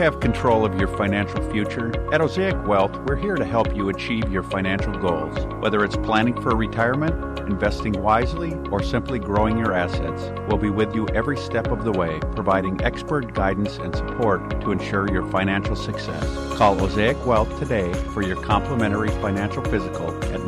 have control of your financial future? At Osaic Wealth, we're here to help you achieve your financial goals. Whether it's planning for retirement, investing wisely, or simply growing your assets, we'll be with you every step of the way, providing expert guidance and support to ensure your financial success. Call Osaic Wealth today for your complimentary financial physical at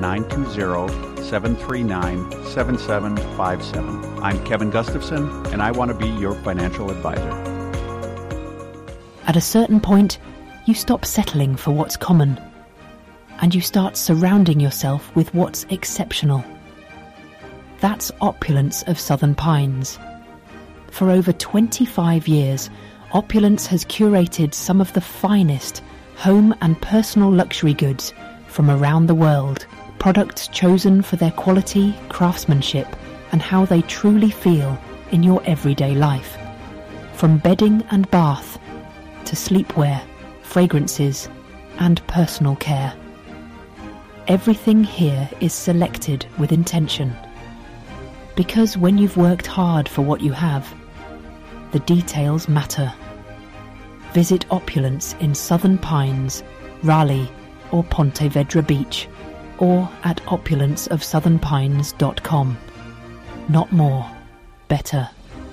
920-739-7757. I'm Kevin Gustafson, and I want to be your financial advisor. At a certain point, you stop settling for what's common, and you start surrounding yourself with what's exceptional. That's Opulence of Southern Pines. For over 25 years, Opulence has curated some of the finest home and personal luxury goods from around the world, products chosen for their quality, craftsmanship, and how they truly feel in your everyday life. From bedding and bath, to sleepwear, fragrances, and personal care. Everything here is selected with intention. Because when you've worked hard for what you have, the details matter. Visit Opulence in Southern Pines, Raleigh, or Ponte Vedra Beach, or at opulenceofsouthernpines.com. Not more, better.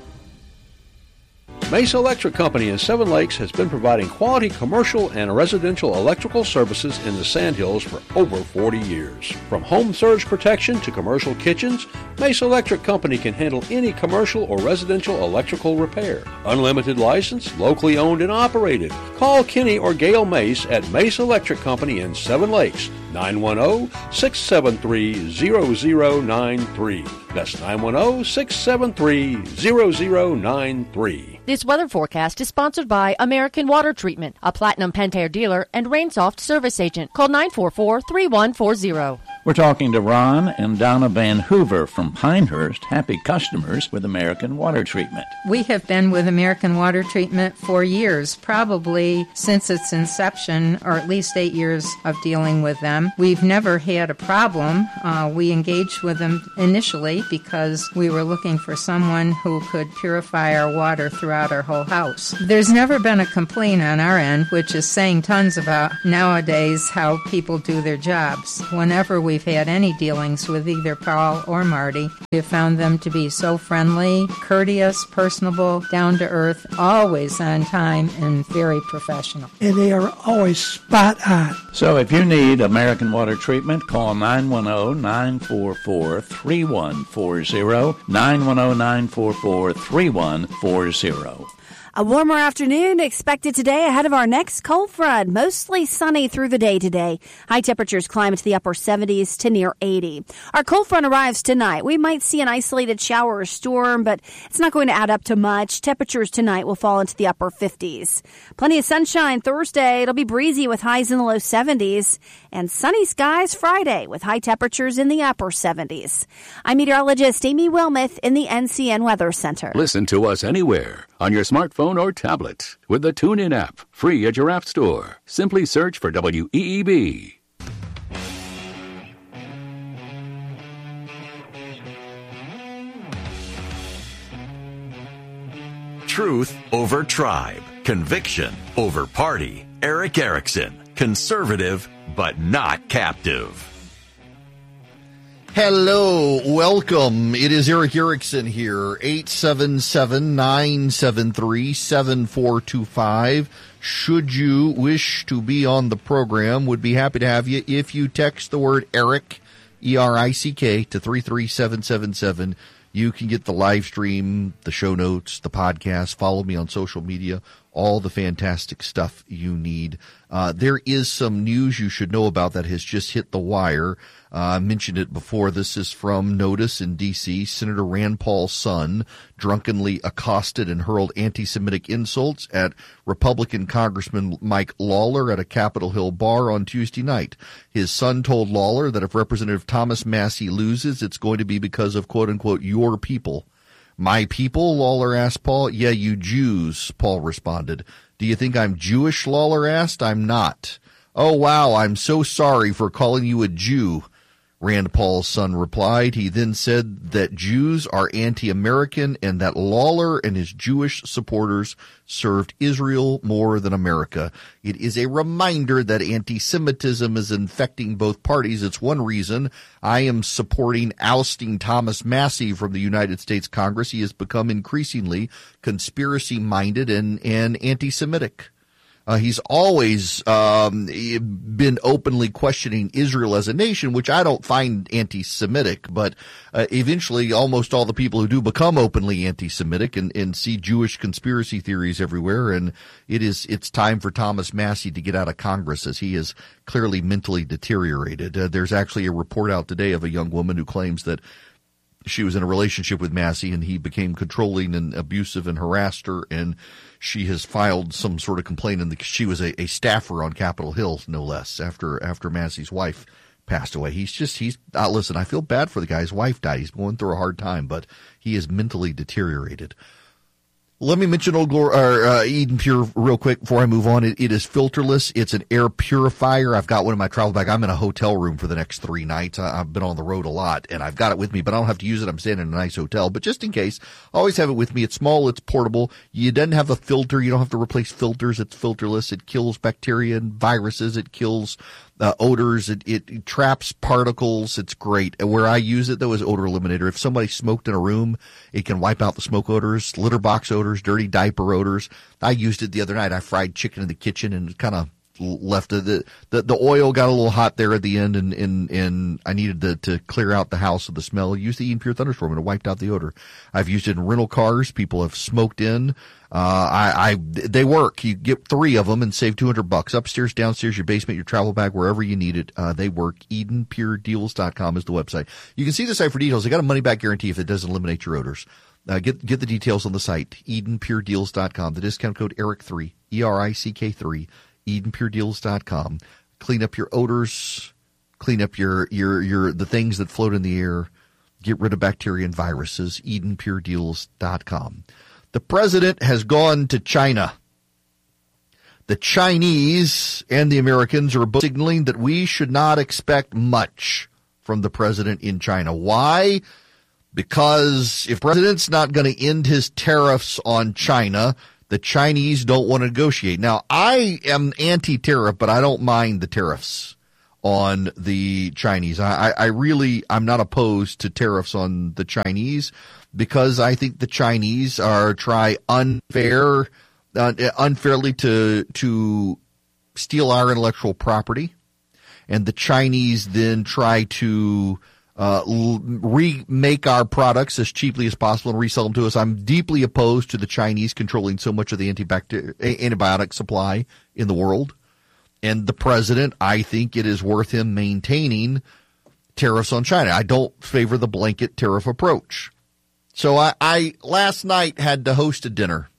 Mesa Electric Company in Seven Lakes has been providing quality commercial and residential electrical services in the Sandhills for over 40 years. From home surge protection to commercial kitchens, Mesa Electric Company can handle any commercial or residential electrical repair. Unlimited license, locally owned and operated. Call Kenny or Gail Mace at Mesa Electric Company in Seven Lakes, 910-673-0093. That's 910-673-0093. This weather forecast is sponsored by American Water Treatment, a Platinum Pentair dealer and Rainsoft service agent. Call 944-3140. We're talking to Ron and Donna Van Hoover from Pinehurst, happy customers with American Water Treatment. We have been with American Water Treatment for years, probably since its inception, or at least 8 years of dealing with them. We've never had a problem. We engaged with them initially because we were looking for someone who could purify our water throughout our whole house. There's never been a complaint on our end, which is saying tons about nowadays how people do their jobs. Whenever we've had any dealings with either Paul or Marty, we've found them to be so friendly, courteous, personable, down to earth, always on time, and very professional. And they are always spot on. So if you need American Water Treatment, call 910-944-3140, 910-944-3140. A warmer afternoon expected today ahead of our next cold front. Mostly sunny through the day today. High temperatures climb to the upper 70s to near 80. Our cold front arrives tonight. We might see an isolated shower or storm, but it's not going to add up to much. Temperatures tonight will fall into the upper 50s. Plenty of sunshine Thursday. It'll be breezy with highs in the low 70s. And sunny skies Friday with high temperatures in the upper 70s. I'm meteorologist Amy Wilmoth in the NCN Weather Center. Listen to us anywhere on your smartphone or tablet with the TuneIn app, free at your app store. Simply search for WEEB. Truth over tribe. Conviction over party. Eric Erickson. Conservative, but not captive. Hello, welcome. It is Eric Erickson here, 877-973-7425. Should you wish to be on the program, would be happy to have you if you text the word Eric, E-R-I-C-K, to 33777. You can get the live stream, the show notes, the podcast, follow me on social media, all the fantastic stuff you need. There is some news you should know about that has just hit the wire. I mentioned it before. This is from Notice in D.C. Senator Rand Paul's son drunkenly accosted and hurled anti-Semitic insults at Republican Congressman Mike Lawler at a Capitol Hill bar on Tuesday night. His son told Lawler that if Representative Thomas Massie loses, it's going to be because of, quote-unquote, your people. My people? Lawler asked Paul. Yeah, you Jews, Paul responded. Do you think I'm Jewish? Lawler asked. I'm not. Oh, wow, I'm so sorry for calling you a Jew. Rand Paul's son replied. He then said that Jews are anti-American and that Lawler and his Jewish supporters served Israel more than America. It is a reminder that anti-Semitism is infecting both parties. It's one reason I am supporting ousting Thomas Massie from the United States Congress. He has become increasingly conspiracy-minded and anti-Semitic. He's always been openly questioning Israel as a nation, which I don't find anti-Semitic, but eventually almost all the people who do become openly anti-Semitic and see Jewish conspiracy theories everywhere, and it's time for Thomas Massie to get out of Congress as he is clearly mentally deteriorated. There's actually a report out today of a young woman who claims that she was in a relationship with Massie and he became controlling and abusive and harassed her, and she has filed some sort of complaint, and she was a staffer on Capitol Hill, no less, after Massie's wife passed away. Listen, I feel bad for the guy. His wife died. He's going through a hard time, but he is mentally deteriorated. Let me mention Eden Pure real quick before I move on. It is filterless. It's an air purifier. I've got one in my travel bag. I'm in a hotel room for the next 3 nights. I've been on the road a lot, and I've got it with me, but I don't have to use it. I'm staying in a nice hotel. But just in case, I always have it with me. It's small. It's portable. You doesn't have a filter. You don't have to replace filters. It's filterless. It kills bacteria and viruses. It kills odors. It traps particles. It's great. And where I use it, though, is odor eliminator. If somebody smoked in a room, it can wipe out the smoke odors, litter box odors, dirty diaper odors. I used it the other night. I fried chicken in the kitchen and kind of left the oil got a little hot there at the end, and I needed to clear out the house of the smell. I used the Eden Pure Thunderstorm and it wiped out the odor. I've used it in rental cars. People have smoked in. They work. You get 3 of them and save $200 upstairs, downstairs, your basement, your travel bag, wherever you need it. They work. EdenPureDeals.com is the website. You can see the site for details. They got a money back guarantee if it doesn't eliminate your odors. Get the details on the site, EdenPureDeals.com. The discount code ERIC3, ERICK3, EdenPureDeals.com. Clean up your odors, clean up your the things that float in the air, get rid of bacteria and viruses, EdenPureDeals.com. The president has gone to China. The Chinese and the Americans are both signaling that we should not expect much from the president in China. Why? Because if the president's not going to end his tariffs on China, the Chinese don't want to negotiate. Now, I am anti-tariff, but I don't mind the tariffs on the Chinese. I'm not opposed to tariffs on the Chinese because I think the Chinese try unfairly to steal our intellectual property, and the Chinese then try to remake our products as cheaply as possible and resell them to us. I'm deeply opposed to the Chinese controlling so much of the antibiotic supply in the world. And the president, I think it is worth him maintaining tariffs on China. I don't favor the blanket tariff approach. So I last night had to host a dinner.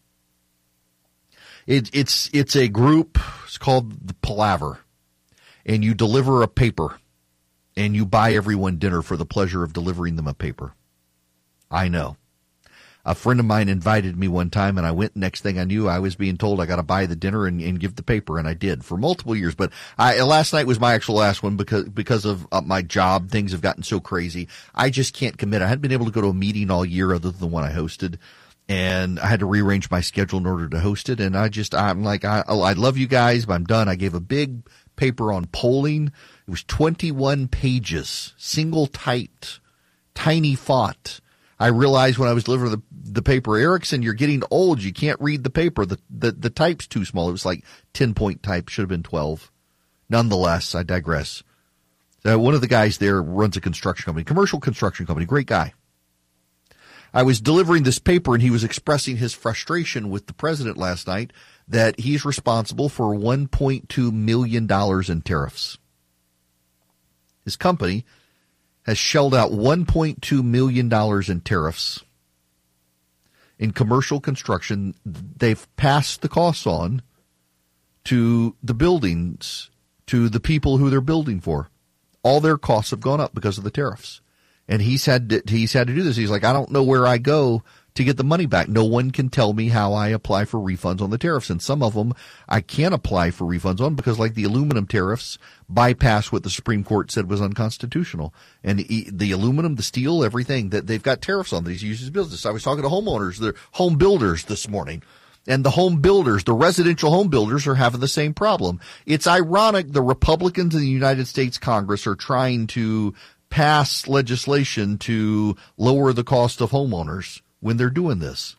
It's a group. It's called the Palaver, and you deliver a paper. And you buy everyone dinner for the pleasure of delivering them a paper. I know. A friend of mine invited me one time, and I went. Next thing I knew, I was being told I got to buy the dinner and give the paper, and I did for multiple years. But last night was my actual last one because of my job. Things have gotten so crazy. I just can't commit. I hadn't been able to go to a meeting all year other than the one I hosted, and I had to rearrange my schedule in order to host it. And I'm like, I love you guys, but I'm done. I gave a big paper on polling. It was 21 pages, single typed, tiny font. I realized when I was delivering the paper, Erickson, you're getting old. You can't read the paper. The type's too small. It was like 10-point type. Should have been 12. Nonetheless, I digress. One of the guys there runs a construction company, commercial construction company. Great guy. I was delivering this paper, and he was expressing his frustration with the president last night that he's responsible for $1.2 million in tariffs. His company has shelled out $1.2 million in tariffs in commercial construction. They've passed the costs on to the buildings, to the people who they're building for. All their costs have gone up because of the tariffs. And he's had to do this. He's like, I don't know where I go to get the money back. No one can tell me how I apply for refunds on the tariffs. And some of them I can't apply for refunds on because, like the aluminum tariffs, bypass what the Supreme Court said was unconstitutional. And the aluminum, the steel, everything that they've got tariffs on these uses business. I was talking to homeowners, the home builders this morning. And the home builders, the residential home builders, are having the same problem. It's ironic the Republicans in the United States Congress are trying to pass legislation to lower the cost of homeowners when they're doing this.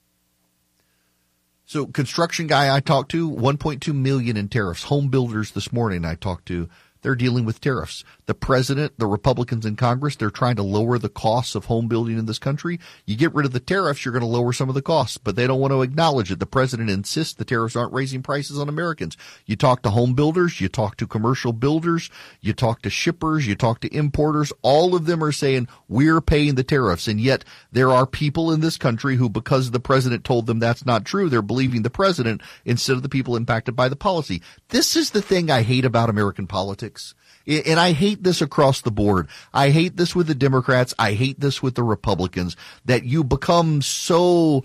So construction guy I talked to, 1.2 million in tariffs. Home builders this morning I talked to, they're dealing with tariffs. The president, the Republicans in Congress, they're trying to lower the costs of home building in this country. You get rid of the tariffs, you're going to lower some of the costs, but they don't want to acknowledge it. The president insists the tariffs aren't raising prices on Americans. You talk to home builders, you talk to commercial builders, you talk to shippers, you talk to importers. All of them are saying we're paying the tariffs, and yet there are people in this country who, because the president told them that's not true, they're believing the president instead of the people impacted by the policy. This is the thing I hate about American politics. And I hate this across the board. I hate this with the Democrats. I hate this with the Republicans, that you become so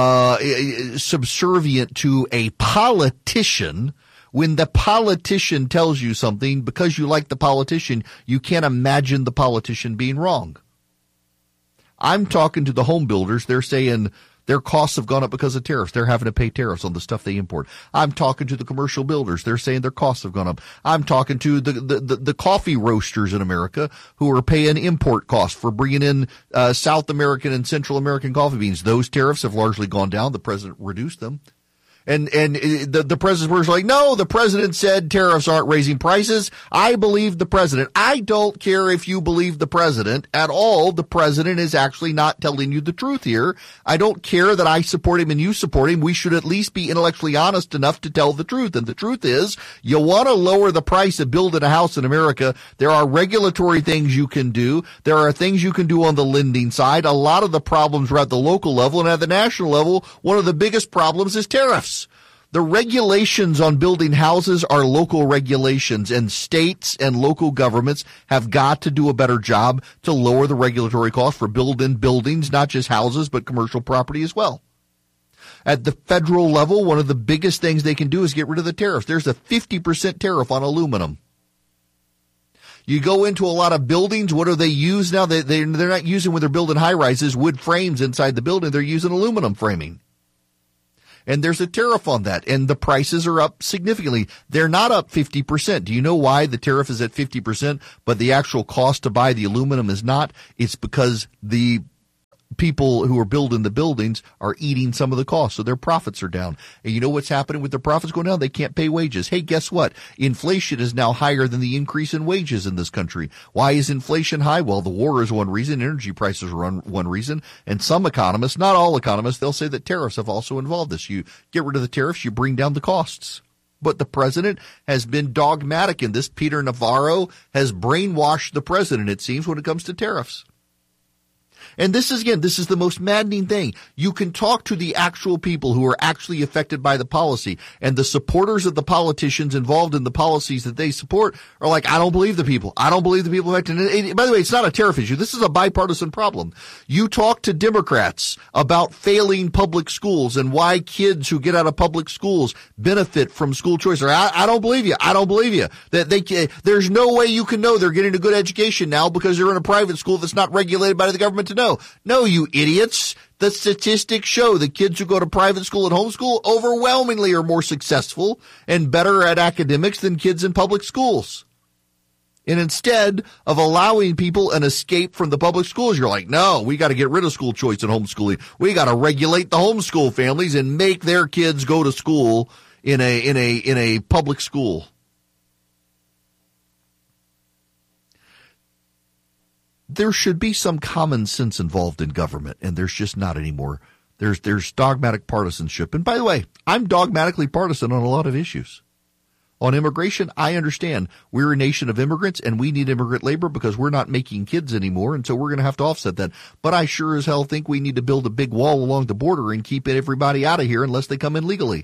subservient to a politician. When the politician tells you something, because you like the politician, you can't imagine the politician being wrong. I'm talking to the home builders. They're saying their costs have gone up because of tariffs. They're having to pay tariffs on the stuff they import. I'm talking to the commercial builders. They're saying their costs have gone up. I'm talking to the coffee roasters in America who are paying import costs for bringing in South American and Central American coffee beans. Those tariffs have largely gone down. The president reduced them. And the president was like, no, the president said tariffs aren't raising prices. I believe the president. I don't care if you believe the president at all. The president is actually not telling you the truth here. I don't care that I support him and you support him. We should at least be intellectually honest enough to tell the truth. And the truth is, you want to lower the price of building a house in America. There are regulatory things you can do. There are things you can do on the lending side. A lot of the problems are at the local level, and at the national level, one of the biggest problems is tariffs. The regulations on building houses are local regulations, and states and local governments have got to do a better job to lower the regulatory cost for building buildings, not just houses, but commercial property as well. At the federal level, one of the biggest things they can do is get rid of the tariffs. There's a 50% tariff on aluminum. You go into a lot of buildings, what do they use now? They're not using, when they're building high-rises, wood frames inside the building. They're using aluminum framing. And there's a tariff on that, and the prices are up significantly. They're not up 50%. Do you know why the tariff is at 50%, but the actual cost to buy the aluminum is not? It's because the people who are building the buildings are eating some of the cost, so their profits are down. And you know what's happening with their profits going down? They can't pay wages. Hey, guess what? Inflation is now higher than the increase in wages in this country. Why is inflation high? Well, the war is one reason. Energy prices are one reason. And some economists, not all economists, they'll say that tariffs have also involved this. You get rid of the tariffs, you bring down the costs. But the president has been dogmatic in this. Peter Navarro has brainwashed the president, it seems, when it comes to tariffs. And this is the most maddening thing. You can talk to the actual people who are actually affected by the policy, and the supporters of the politicians involved in the policies that they support are like, I don't believe the people. I don't believe the people affected. And by the way, it's not a tariff issue. This is a bipartisan problem. You talk to Democrats about failing public schools and why kids who get out of public schools benefit from school choice. Or I don't believe you. I don't believe you. There's no way you can know they're getting a good education now because they're in a private school that's not regulated by the government to know. No, you idiots. The statistics show the kids who go to private school and homeschool overwhelmingly are more successful and better at academics than kids in public schools. And instead of allowing people an escape from the public schools, you're like, no, we got to get rid of school choice and homeschooling. We got to regulate the homeschool families and make their kids go to school in a public school. There should be some common sense involved in government, and there's just not anymore. There's dogmatic partisanship. And by the way, I'm dogmatically partisan on a lot of issues. On immigration, I understand we're a nation of immigrants, and we need immigrant labor because we're not making kids anymore, and so we're going to have to offset that. But I sure as hell think we need to build a big wall along the border and keep everybody out of here unless they come in legally.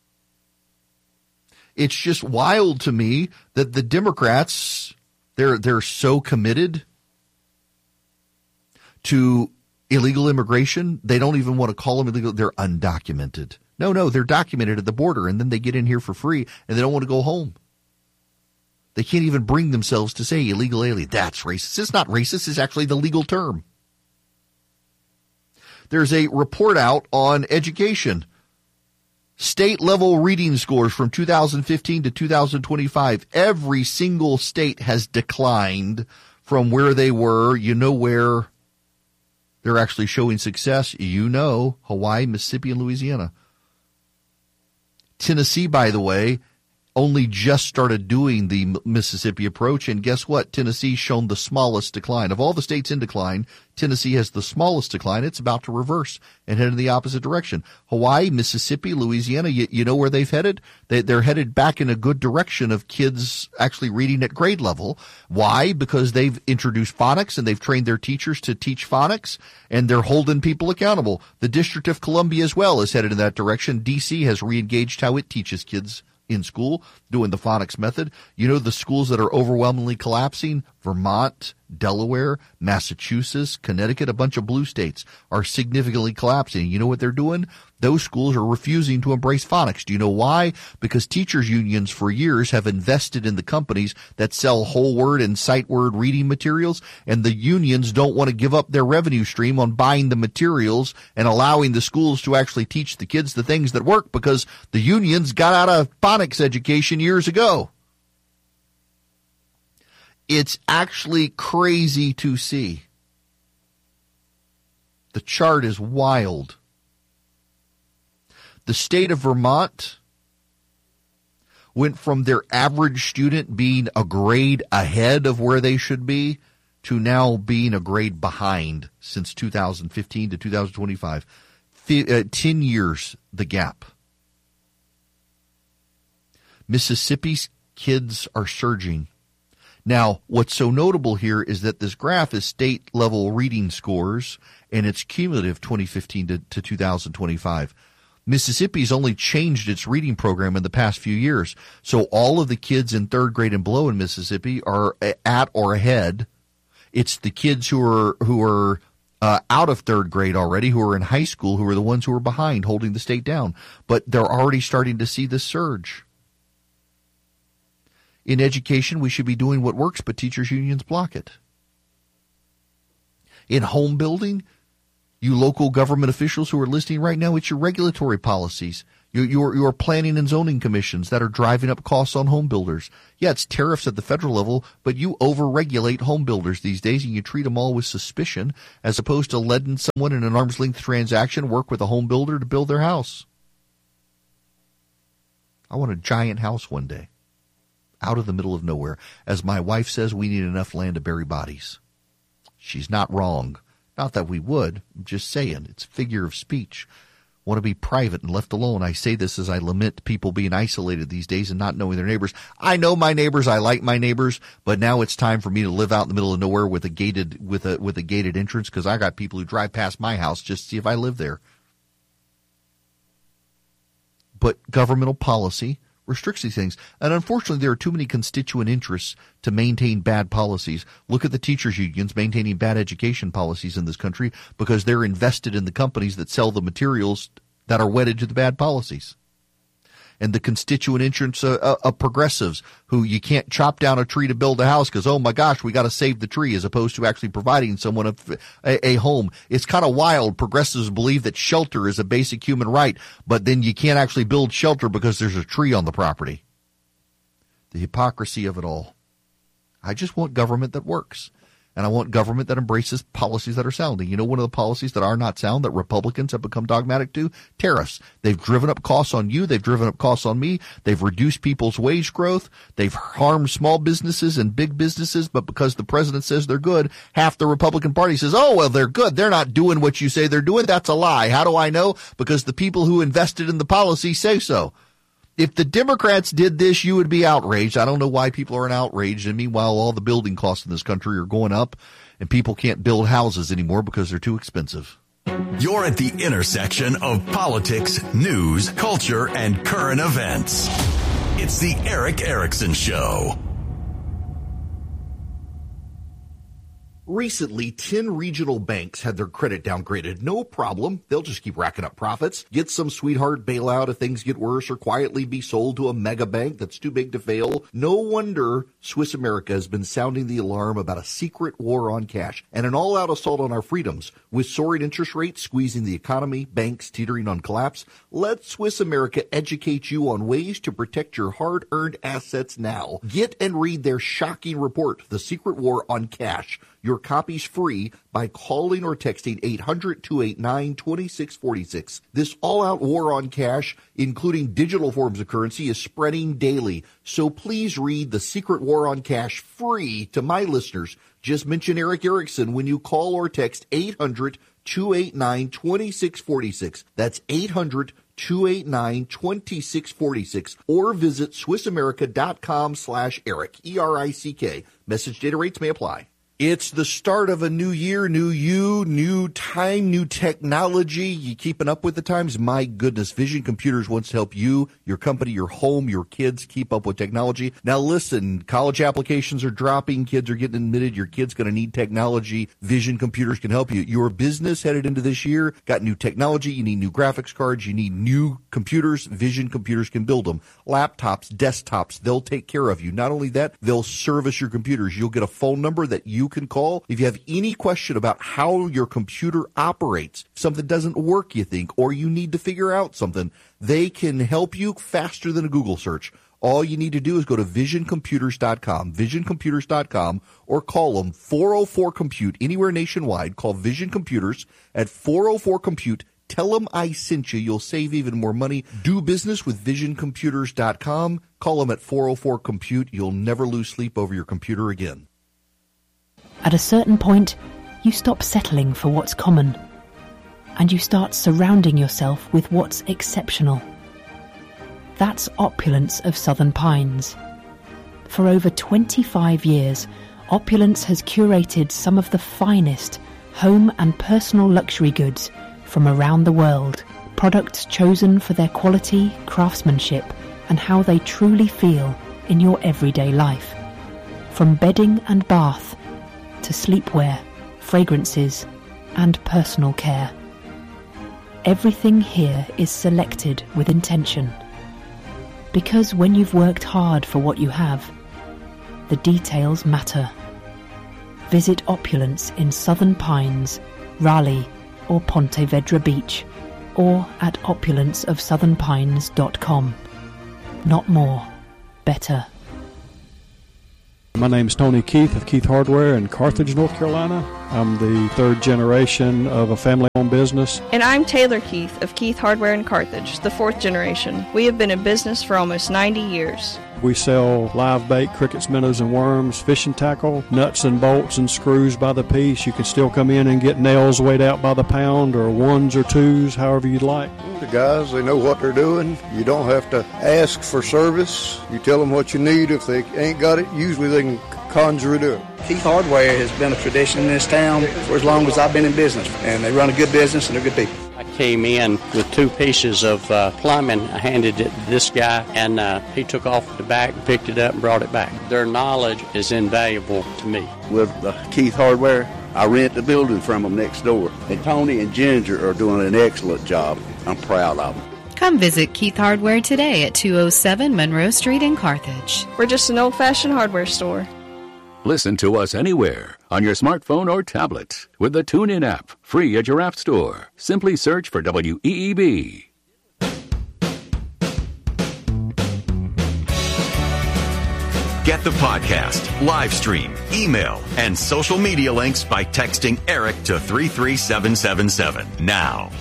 It's just wild to me that the Democrats, they're so committed to illegal immigration, they don't even want to call them illegal. They're undocumented. No, they're documented at the border, and then they get in here for free, and they don't want to go home. They can't even bring themselves to say illegal alien. That's racist. It's not racist. It's actually the legal term. There's a report out on education. State-level reading scores from 2015 to 2025. Every single state has declined from where they were. You know where they're actually showing success. You know, Hawaii, Mississippi, and Louisiana. Tennessee, by the way, only just started doing the Mississippi approach, and guess what? Tennessee's shown the smallest decline. Of all the states in decline, Tennessee has the smallest decline. It's about to reverse and head in the opposite direction. Hawaii, Mississippi, Louisiana, you know where they've headed? They're headed back in a good direction of kids actually reading at grade level. Why? Because they've introduced phonics and they've trained their teachers to teach phonics, and they're holding people accountable. The District of Columbia as well is headed in that direction. D.C. has reengaged how it teaches kids in school, doing the phonics method. You know the schools that are overwhelmingly collapsing? Vermont, Delaware, Massachusetts, Connecticut, a bunch of blue states are significantly collapsing. You know what they're doing? Those schools are refusing to embrace phonics. Do you know why? Because teachers' unions for years have invested in the companies that sell whole word and sight word reading materials, and the unions don't want to give up their revenue stream on buying the materials and allowing the schools to actually teach the kids the things that work, because the unions got out of phonics education years ago. It's actually crazy to see. The chart is wild. The state of Vermont went from their average student being a grade ahead of where they should be to now being a grade behind since 2015 to 2025. 10 years, the gap. Mississippi's kids are surging. Now, what's so notable here is that this graph is state-level reading scores, and it's cumulative 2015 to 2025. Mississippi's only changed its reading program in the past few years. So all of the kids in third grade and below in Mississippi are at or ahead. It's the kids who are out of third grade already, who are in high school, who are the ones who are behind, holding the state down. But they're already starting to see this surge. In education, we should be doing what works, but teachers' unions block it. In home building, you local government officials who are listening right now, it's your regulatory policies, your planning and zoning commissions that are driving up costs on home builders. Yeah, it's tariffs at the federal level, but you over-regulate home builders these days, and you treat them all with suspicion, as opposed to letting someone in an arm's-length transaction work with a home builder to build their house. I want a giant house one day, out of the middle of nowhere. As my wife says, we need enough land to bury bodies. She's not wrong. Not that we would. I'm just saying. It's figure of speech. Want to be private and left alone. I say this as I lament people being isolated these days and not knowing their neighbors. I know my neighbors. I like my neighbors. But now it's time for me to live out in the middle of nowhere with a gated entrance, because I got people who drive past my house just to see if I live there. But governmental policy restricts these things. And unfortunately, there are too many constituent interests to maintain bad policies. Look at the teachers' unions maintaining bad education policies in this country because they're invested in the companies that sell the materials that are wedded to the bad policies. And the constituent interests of progressives who you can't chop down a tree to build a house because, oh my gosh, we got to save the tree, as opposed to actually providing someone a home. It's kind of wild. Progressives believe that shelter is a basic human right, but then you can't actually build shelter because there's a tree on the property. The hypocrisy of it all. I just want government that works. And I want government that embraces policies that are sound. And you know one of the policies that are not sound that Republicans have become dogmatic to? Tariffs. They've driven up costs on you. They've driven up costs on me. They've reduced people's wage growth. They've harmed small businesses and big businesses. But because the president says they're good, half the Republican Party says, oh, well, they're good. They're not doing what you say they're doing. That's a lie. How do I know? Because the people who invested in the policy say so. If the Democrats did this, you would be outraged. I don't know why people aren't outraged. And meanwhile, all the building costs in this country are going up, and people can't build houses anymore because they're too expensive. You're at the intersection of politics, news, culture, and current events. It's the Erick Erickson Show. Recently, 10 regional banks had their credit downgraded. No problem. They'll just keep racking up profits. Get some sweetheart bailout if things get worse, or quietly be sold to a mega bank that's too big to fail. No wonder Swiss America has been sounding the alarm about a secret war on cash and an all-out assault on our freedoms. With soaring interest rates squeezing the economy, banks teetering on collapse, let Swiss America educate you on ways to protect your hard-earned assets now. Get and read their shocking report, The Secret War on Cash. Your copy's free by calling or texting 800-289-2646. This all-out war on cash, including digital forms of currency, is spreading daily. So please read The Secret War on Cash free to my listeners. Just mention Eric Erickson when you call or text 800-289-2646. That's 800-289-2646, or visit SwissAmerica.com/Eric, ERICK. Message data rates may apply. It's the start of a new year, new you, new time, new technology. You keeping up with the times? My goodness, Vision Computers wants to help you, your company, your home, your kids keep up with technology. Now listen, college applications are dropping, kids are getting admitted, your kid's going to need technology. Vision Computers can help you. Your business headed into this year, got new technology, you need new graphics cards, you need new computers. Vision Computers can build them. Laptops, desktops, they'll take care of you. Not only that, they'll service your computers. You'll get a phone number that you can call if you have any question about how your computer operates. If something doesn't work, you think, or you need to figure out something, they can help you faster than a Google search. All you need to do is go to visioncomputers.com, visioncomputers.com, or call them 404-COMPUTE anywhere nationwide. Call Vision Computers at 404-COMPUTE. Tell them I sent you. You'll save even more money. Do business with visioncomputers.com. Call them at 404-COMPUTE. You'll never lose sleep over your computer again. At a certain point, you stop settling for what's common, and you start surrounding yourself with what's exceptional. That's Opulence of Southern Pines. For over 25 years, Opulence has curated some of the finest home and personal luxury goods from around the world, products chosen for their quality, craftsmanship, and how they truly feel in your everyday life. From bedding and bath, to sleepwear, fragrances, and personal care. Everything here is selected with intention. Because when you've worked hard for what you have, the details matter. Visit Opulence in Southern Pines, Raleigh, or Ponte Vedra Beach, or at opulenceofsouthernpines.com. Not more, better. My name is Tony Keith of Keith Hardware in Carthage, North Carolina. I'm the third generation of a family-owned business. And I'm Taylor Keith of Keith Hardware in Carthage, the fourth generation. We have been in business for almost 90 years. We sell live bait, crickets, minnows, and worms, fishing tackle, nuts and bolts and screws by the piece. You can still come in and get nails weighed out by the pound, or ones or twos, however you'd like. The guys, they know what they're doing. You don't have to ask for service. You tell them what you need. If they ain't got it, usually they can conjure it up. Keith Hardware has been a tradition in this town for as long as I've been in business, and they run a good business and they're good people. I came in with 2 pieces of plumbing. I handed it to this guy, and he took off the back, picked it up, and brought it back. Their knowledge is invaluable to me. With Keith Hardware, I rent the building from them next door. And Tony and Ginger are doing an excellent job. I'm proud of them. Come visit Keith Hardware today at 207 Monroe Street in Carthage. We're just an old-fashioned hardware store. Listen to us anywhere on your smartphone or tablet with the TuneIn app, free at your app store. Simply search for WEEB. Get the podcast, live stream, email, and social media links by texting Eric to 33777 now.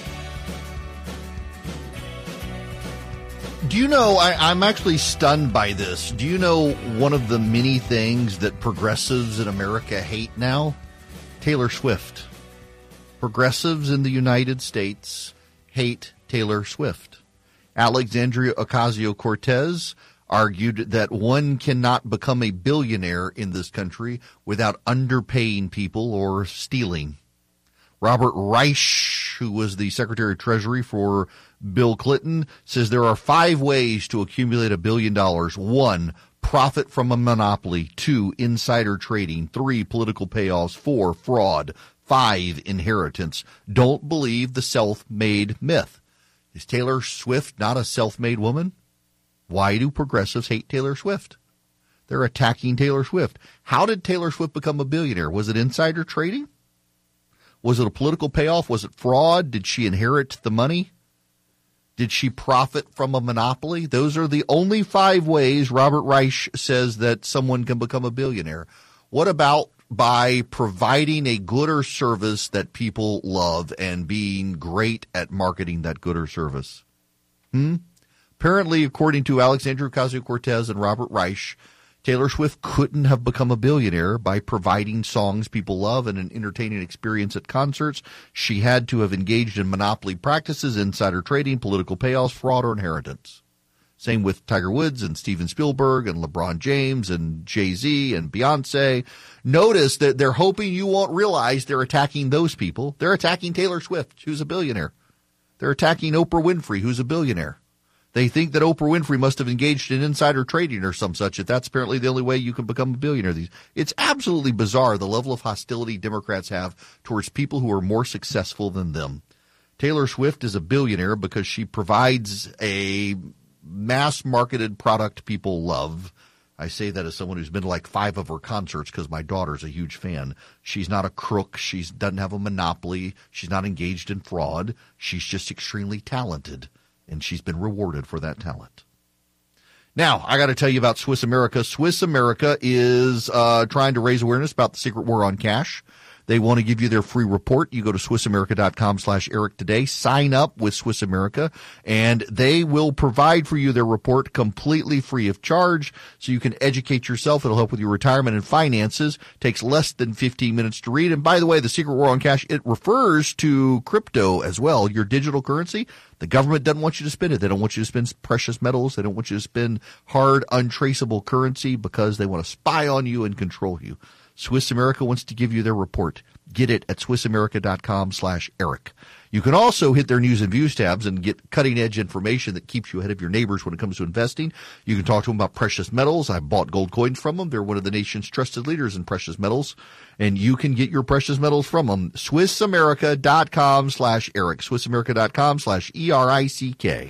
Do you know, I'm actually stunned by this. Do you know one of the many things that progressives in America hate now? Taylor Swift. Progressives in the United States hate Taylor Swift. Alexandria Ocasio-Cortez argued that one cannot become a billionaire in this country without underpaying people or stealing. Robert Reich, who was the Secretary of Treasury for Bill Clinton, says there are 5 ways to accumulate $1 billion. 1, profit from a monopoly. 2, insider trading. 3, political payoffs. 4, fraud. 5, inheritance. Don't believe the self-made myth. Is Taylor Swift not a self-made woman? Why do progressives hate Taylor Swift? They're attacking Taylor Swift. How did Taylor Swift become a billionaire? Was it insider trading? Was it a political payoff? Was it fraud? Did she inherit the money? Did she profit from a monopoly? Those are the only 5 ways Robert Reich says that someone can become a billionaire. What about by providing a good or service that people love and being great at marketing that good or service? Apparently, according to Alexandria Ocasio-Cortez and Robert Reich, Taylor Swift couldn't have become a billionaire by providing songs people love and an entertaining experience at concerts. She had to have engaged in monopoly practices, insider trading, political payoffs, fraud, or inheritance. Same with Tiger Woods and Steven Spielberg and LeBron James and Jay-Z and Beyonce. Notice that they're hoping you won't realize they're attacking those people. They're attacking Taylor Swift, who's a billionaire. They're attacking Oprah Winfrey, who's a billionaire. They think that Oprah Winfrey must have engaged in insider trading or some such, that that's apparently the only way you can become a billionaire. It's absolutely bizarre the level of hostility Democrats have towards people who are more successful than them. Taylor Swift is a billionaire because she provides a mass-marketed product people love. I say that as someone who's been to like 5 of her concerts because my daughter's a huge fan. She's not a crook. She doesn't have a monopoly. She's not engaged in fraud. She's just extremely talented. And she's been rewarded for that talent. Now, I got to tell you about Swiss America. Swiss America is trying to raise awareness about the secret war on cash. They want to give you their free report. You go to SwissAmerica.com/Eric today. Sign up with Swiss America, and they will provide for you their report completely free of charge so you can educate yourself. It'll help with your retirement and finances. Takes less than 15 minutes to read. And by the way, the secret war on cash, it refers to crypto as well, your digital currency. The government doesn't want you to spend it. They don't want you to spend precious metals. They don't want you to spend hard, untraceable currency because they want to spy on you and control you. Swiss America wants to give you their report. Get it at SwissAmerica.com/Eric. You can also hit their news and views tabs and get cutting-edge information that keeps you ahead of your neighbors when it comes to investing. You can talk to them about precious metals. I bought gold coins from them. They're one of the nation's trusted leaders in precious metals, and you can get your precious metals from them. SwissAmerica.com/Eric. SwissAmerica.com/ERICK.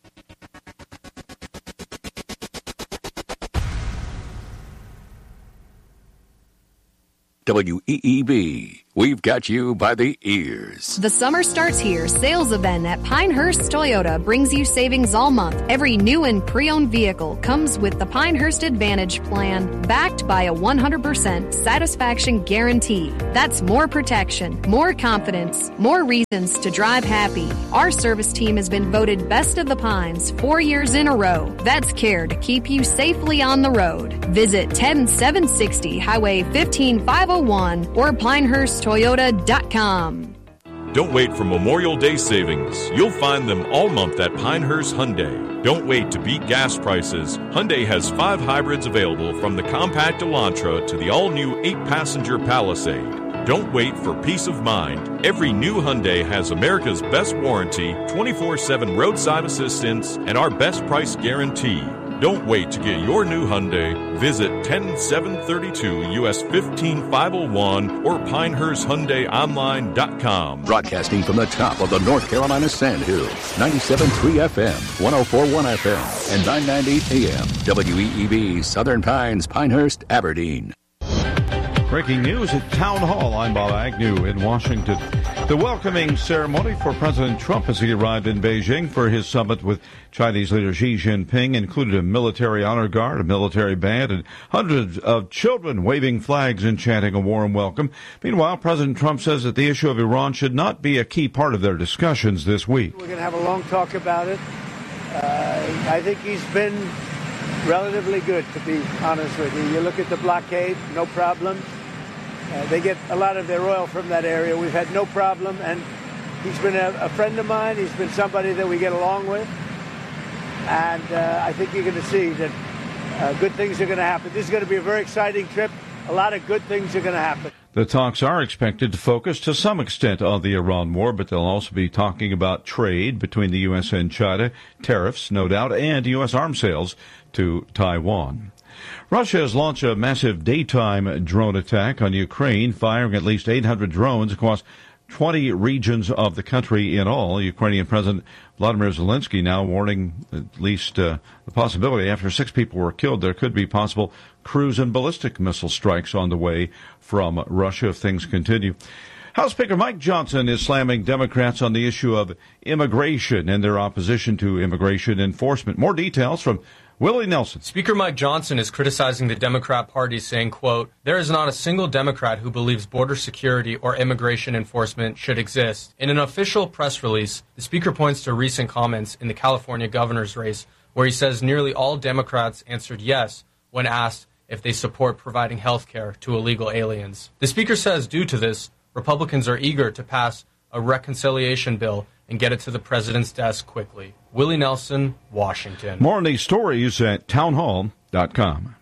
WEEB. We've got you by the ears. The Summer Starts Here sales event at Pinehurst Toyota brings you savings all month. Every new and pre-owned vehicle comes with the Pinehurst Advantage Plan, backed by a 100% satisfaction guarantee. That's more protection, more confidence, more reasons to drive happy. Our service team has been voted Best of the Pines 4 years in a row. That's care to keep you safely on the road. Visit 10760 Highway 15501 or PinehurstToyota.com. Don't wait for Memorial Day savings. You'll find them all month at Pinehurst Hyundai. Don't wait to beat gas prices. Hyundai has 5 hybrids available, from the compact Elantra to the all-new 8-passenger Palisade. Don't wait for peace of mind. Every new Hyundai has America's best warranty, 24/7 roadside assistance, and our best price guarantee. Don't wait to get your new Hyundai. Visit 10732 US 15501 or PinehurstHyundaiOnline.com. Broadcasting from the top of the North Carolina Sandhills, 97.3 FM, 104.1 FM, and 990 AM. WEEB, Southern Pines, Pinehurst, Aberdeen. Breaking news at Town Hall. I'm Bob Agnew in Washington. The welcoming ceremony for President Trump as he arrived in Beijing for his summit with Chinese leader Xi Jinping included a military honor guard, a military band, and hundreds of children waving flags and chanting a warm welcome. Meanwhile, President Trump says that the issue of Iran should not be a key part of their discussions this week. We're going to have a long talk about it. I think he's been relatively good, to be honest with you. You look at the blockade, no problem. They get a lot of their oil from that area. We've had no problem, and he's been a friend of mine. He's been somebody that we get along with, and I think you're going to see that good things are going to happen. This is going to be a very exciting trip. A lot of good things are going to happen. The talks are expected to focus to some extent on the Iran war, but they'll also be talking about trade between the U.S. and China, tariffs, no doubt, and U.S. arms sales to Taiwan. Russia has launched a massive daytime drone attack on Ukraine, firing at least 800 drones across 20 regions of the country in all. Ukrainian President Vladimir Zelensky now warning at least the possibility after 6 people were killed, there could be possible cruise and ballistic missile strikes on the way from Russia if things continue. House Speaker Mike Johnson is slamming Democrats on the issue of immigration and their opposition to immigration enforcement. More details from Willie Nelson. Speaker Mike Johnson is criticizing the Democrat Party, saying, quote, "There is not a single Democrat who believes border security or immigration enforcement should exist." In an official press release, the speaker points to recent comments in the California governor's race, where he says nearly all Democrats answered yes when asked if they support providing health care to illegal aliens. The speaker says due to this, Republicans are eager to pass a reconciliation bill and get it to the president's desk quickly. Willie Nelson, Washington. More on these stories at townhall.com.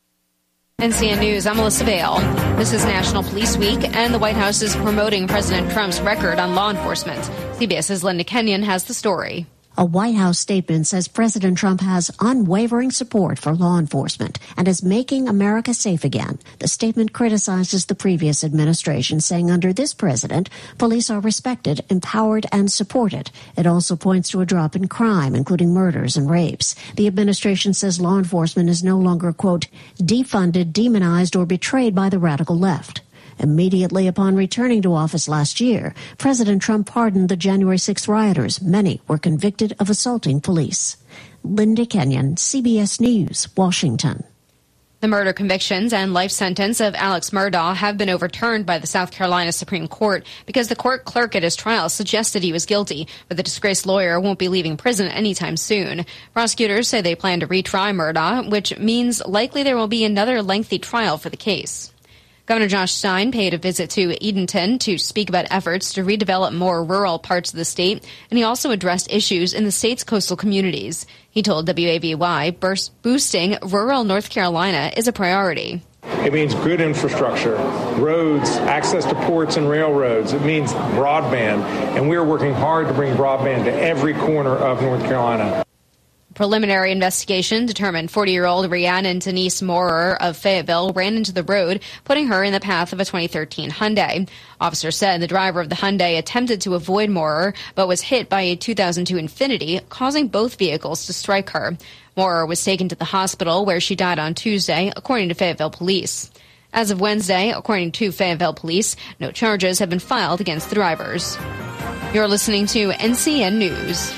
NCN News, I'm Melissa Vale. This is National Police Week, and the White House is promoting President Trump's record on law enforcement. CBS's Linda Kenyon has the story. A White House statement says President Trump has unwavering support for law enforcement and is making America safe again. The statement criticizes the previous administration, saying under this president, police are respected, empowered, and supported. It also points to a drop in crime, including murders and rapes. The administration says law enforcement is no longer, quote, defunded, demonized, or betrayed by the radical left. Immediately upon returning to office last year, President Trump pardoned the January 6th rioters. Many were convicted of assaulting police. Linda Kenyon, CBS News, Washington. The murder convictions and life sentence of Alex Murdaugh have been overturned by the South Carolina Supreme Court because the court clerk at his trial suggested he was guilty, but the disgraced lawyer won't be leaving prison anytime soon. Prosecutors say they plan to retry Murdaugh, which means likely there will be another lengthy trial for the case. Governor Josh Stein paid a visit to Edenton to speak about efforts to redevelop more rural parts of the state, and he also addressed issues in the state's coastal communities. He told WAVY boosting rural North Carolina is a priority. It means good infrastructure, roads, access to ports and railroads. It means broadband, and we are working hard to bring broadband to every corner of North Carolina. Preliminary investigation determined 40-year-old Rhiannon Denise Moorer of Fayetteville ran into the road, putting her in the path of a 2013 Hyundai. Officers said the driver of the Hyundai attempted to avoid Moorer, but was hit by a 2002 Infiniti, causing both vehicles to strike her. Moorer was taken to the hospital, where she died on Tuesday, according to Fayetteville Police. As of Wednesday, according to Fayetteville Police, no charges have been filed against the drivers. You're listening to NCN News.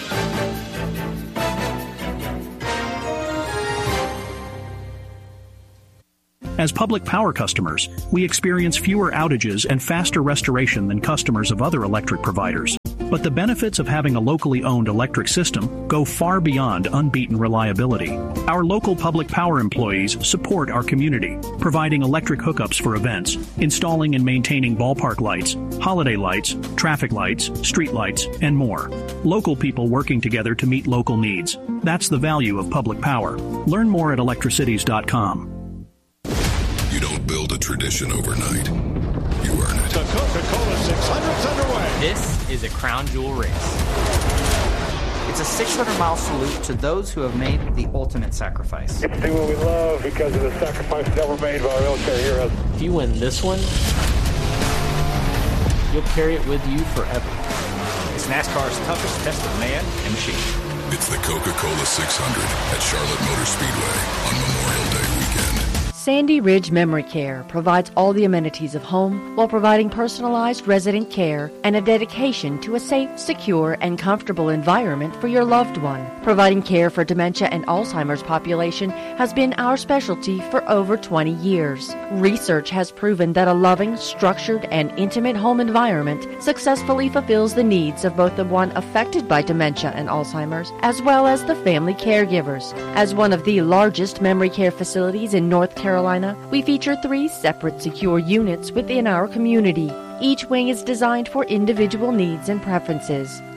As public power customers, we experience fewer outages and faster restoration than customers of other electric providers. But the benefits of having a locally owned electric system go far beyond unbeaten reliability. Our local public power employees support our community, providing electric hookups for events, installing and maintaining ballpark lights, holiday lights, traffic lights, street lights, and more. Local people working together to meet local needs. That's the value of public power. Learn more at electricities.com. You don't build a tradition overnight. You earn it. The Coca-Cola 600's underway. This is a crown jewel race. It's a 600-mile salute to those who have made the ultimate sacrifice. It's do what we love because of the sacrifices that were made by our military heroes. If you win this one, you'll carry it with you forever. It's NASCAR's toughest test of man and machine. It's the Coca-Cola 600 at Charlotte Motor Speedway on Memorial Day weekend. Sandy Ridge Memory Care provides all the amenities of home while providing personalized resident care and a dedication to a safe, secure, and comfortable environment for your loved one. Providing care for dementia and Alzheimer's population has been our specialty for over 20 years. Research has proven that a loving, structured, and intimate home environment successfully fulfills the needs of both the one affected by dementia and Alzheimer's, as well as the family caregivers. As one of the largest memory care facilities in North Carolina, we feature 3 separate secure units within our community. Each wing is designed for individual needs and preferences.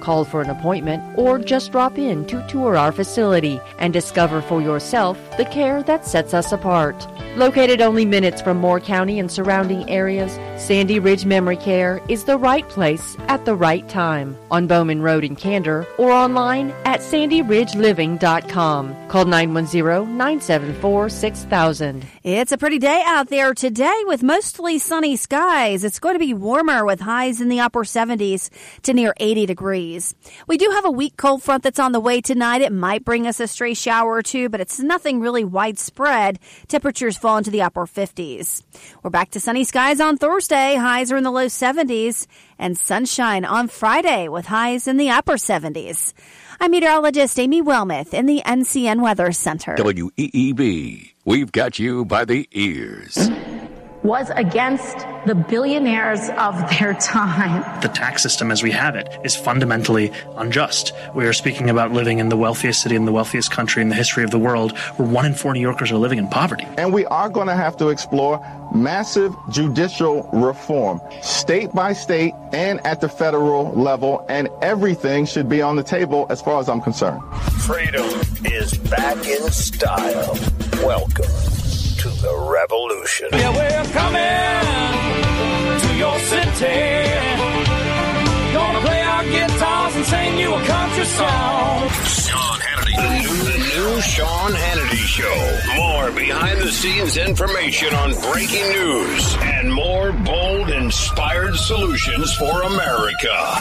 Call for an appointment or just drop in to tour our facility and discover for yourself the care that sets us apart. Located only minutes from Moore County and surrounding areas, Sandy Ridge Memory Care is the right place at the right time on Bowman Road in Candor or online at sandyridgeliving.com. Call 910-974-6000. It's a pretty day out there today with mostly sunny skies. It's going to be warmer with highs in the upper 70s to near 80 degrees. We do have a weak cold front that's on the way tonight. It might bring us a stray shower or two, but it's nothing really widespread. Temperatures fall into the upper 50s. We're back to sunny skies on Thursday. Highs are in the low 70s, and sunshine on Friday with highs in the upper 70s. I'm meteorologist Amy Wilmoth in the NCN Weather Center. WEEB, we've got you by the ears. Was against the billionaires of their time. The tax system as we have it is fundamentally unjust. We are speaking about living in the wealthiest city in the wealthiest country in the history of the world, where 1 in 4 New Yorkers are living in poverty. And we are going to have to explore massive judicial reform, state by state and at the federal level, and everything should be on the table as far as I'm concerned. Freedom is back in style. Welcome to the revolution. Yeah, we're coming to your city. Gonna play our guitars and sing you a country song. Sean Hannity. The new Sean Hannity Show. More behind-the-scenes information on breaking news and more bold, inspired solutions for America.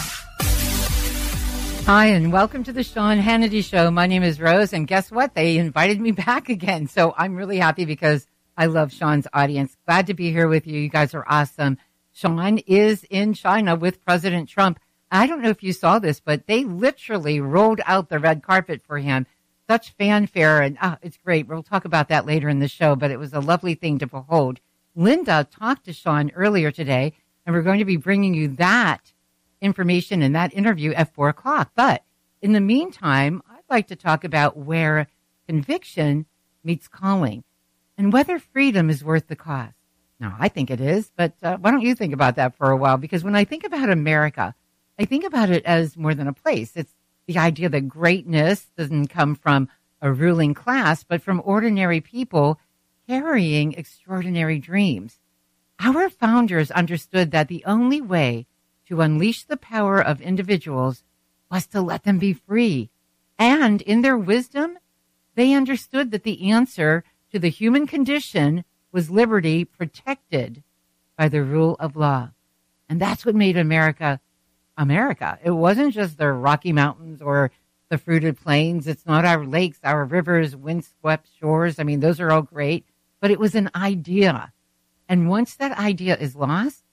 Hi, and welcome to the Sean Hannity Show. My name is Rose, and guess what? They invited me back again, so I'm really happy because I love Sean's audience. Glad to be here with you. You guys are awesome. Sean is in China with President Trump. I don't know if you saw this, but they literally rolled out the red carpet for him. Such fanfare, and it's great. We'll talk about that later in the show, but it was a lovely thing to behold. Linda talked to Sean earlier today, and we're going to be bringing you that information in that interview at 4 o'clock. But in the meantime, I'd like to talk about where conviction meets calling and whether freedom is worth the cost. Now, I think it is, but why don't you think about that for a while? Because when I think about America, I think about it as more than a place. It's the idea that greatness doesn't come from a ruling class, but from ordinary people carrying extraordinary dreams. Our founders understood that the only way to unleash the power of individuals was to let them be free. And in their wisdom, they understood that the answer to the human condition was liberty protected by the rule of law. And that's what made America, America. It wasn't just the Rocky Mountains or the fruited plains. It's not our lakes, our rivers, windswept shores. I mean, those are all great, but it was an idea. And once that idea is lost,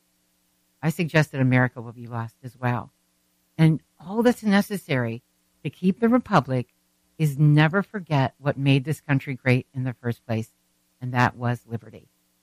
I suggest that America will be lost as well. And all that's necessary to keep the republic is never forget what made this country great in the first place, and that was liberty.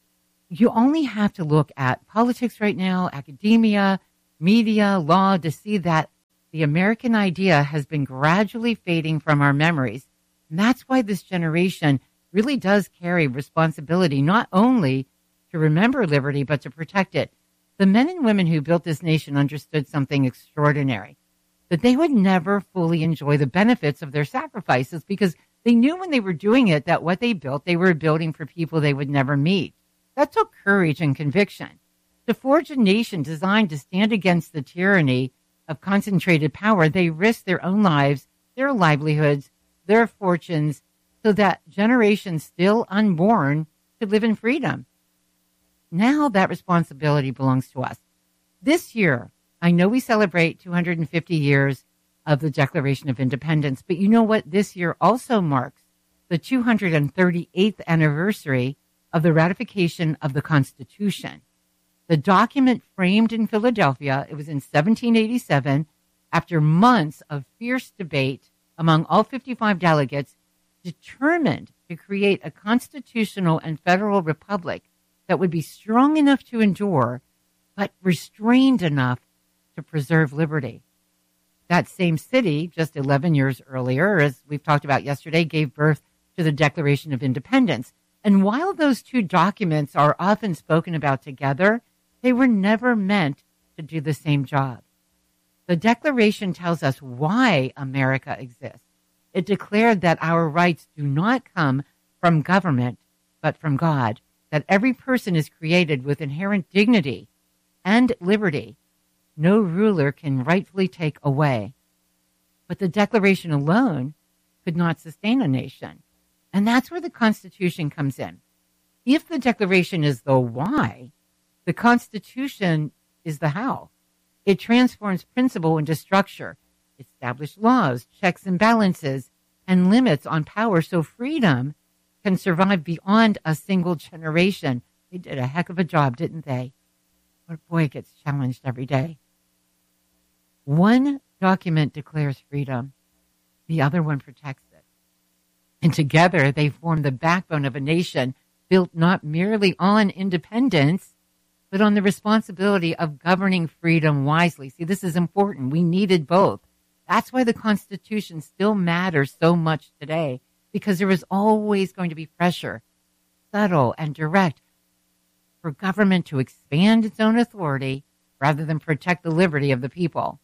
You only have to look at politics right now, academia, media, law, to see that the American idea has been gradually fading from our memories. And that's why this generation really does carry responsibility, not only to remember liberty, but to protect it. The men and women who built this nation understood something extraordinary, that they would never fully enjoy the benefits of their sacrifices because they knew when they were doing it that what they built, they were building for people they would never meet. That took courage and conviction. To forge a nation designed to stand against the tyranny of concentrated power, they risked their own lives, their livelihoods, their fortunes, so that generations still unborn could live in freedom. Now that responsibility belongs to us. This year, I know we celebrate 250 years of the Declaration of Independence, but you know what? This year also marks the 238th anniversary of the ratification of the Constitution. The document framed in Philadelphia, it was in 1787, after months of fierce debate among all 55 delegates, determined to create a constitutional and federal republic that would be strong enough to endure, but restrained enough to preserve liberty. That same city, just 11 years earlier, as we've talked about yesterday, gave birth to the Declaration of Independence. And while those two documents are often spoken about together, they were never meant to do the same job. The Declaration tells us why America exists. It declared that our rights do not come from government, but from God, that every person is created with inherent dignity and liberty. No ruler can rightfully take away. But the Declaration alone could not sustain a nation. And that's where the Constitution comes in. If the Declaration is the why, the Constitution is the how. It transforms principle into structure, establishes laws, checks and balances, and limits on power so freedom can survive beyond a single generation. They did a heck of a job, didn't they? But boy, it gets challenged every day. One document declares freedom, the other one protects it. And together they form the backbone of a nation built not merely on independence, but on the responsibility of governing freedom wisely. See, this is important. We needed both. That's why the Constitution still matters so much today, because there is always going to be pressure, subtle and direct, for government to expand its own authority rather than protect the liberty of the people.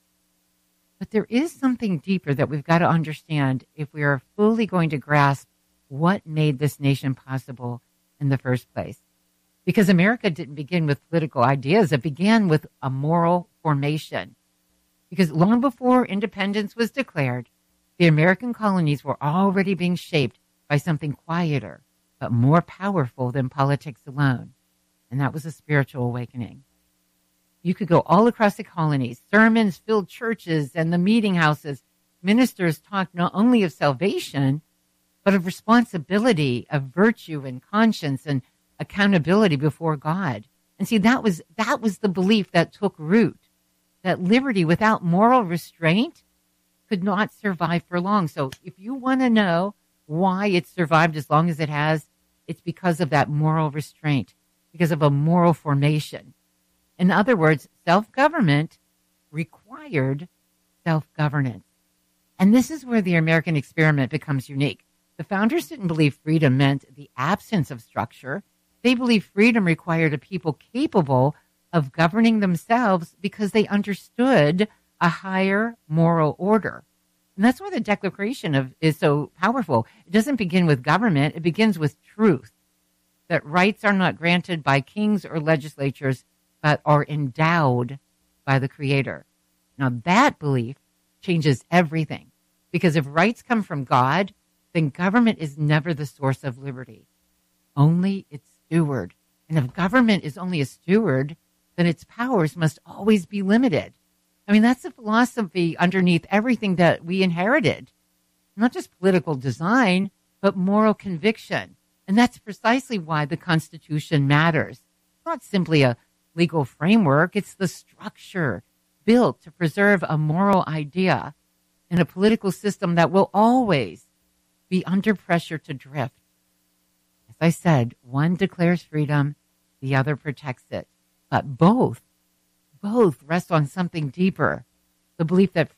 But there is something deeper that we've got to understand if we are fully going to grasp what made this nation possible in the first place. Because America didn't begin with political ideas. It began with a moral formation. Because long before independence was declared, the American colonies were already being shaped by something quieter, but more powerful than politics alone. And that was a spiritual awakening. You could go all across the colonies. Sermons filled churches and the meeting houses. Ministers talked not only of salvation, but of responsibility, of virtue and conscience and accountability before God. And see, that was the belief that took root, that liberty without moral restraint could not survive for long. So if you want to know why it's survived as long as it has, it's because of that moral restraint, because of a moral formation. In other words, self-government required self-governance. And this is where the American experiment becomes unique. The founders didn't believe freedom meant the absence of structure. They believed freedom required a people capable of governing themselves because they understood a higher moral order. And that's why the Declaration is so powerful. It doesn't begin with government. It begins with truth, that rights are not granted by kings or legislatures, but are endowed by the Creator. Now that belief changes everything, because if rights come from God, then government is never the source of liberty, only its steward. And if government is only a steward, then its powers must always be limited. I mean, that's the philosophy underneath everything that we inherited. Not just political design, but moral conviction. And that's precisely why the Constitution matters. It's not simply a legal framework. It's the structure built to preserve a moral idea in a political system that will always be under pressure to drift. As I said, one declares freedom, the other protects it. But both rest on something deeper, the belief that